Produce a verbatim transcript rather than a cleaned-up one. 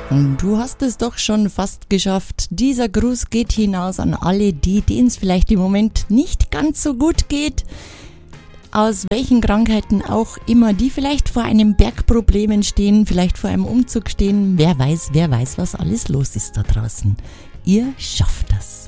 Und du hast es doch schon fast geschafft. Dieser Gruß geht hinaus an alle die, denen es vielleicht im Moment nicht ganz so gut geht. Aus welchen Krankheiten auch immer, die vielleicht vor einem Bergproblemen stehen, vielleicht vor einem Umzug stehen. Wer weiß, wer weiß, was alles los ist da draußen. Ihr schafft das.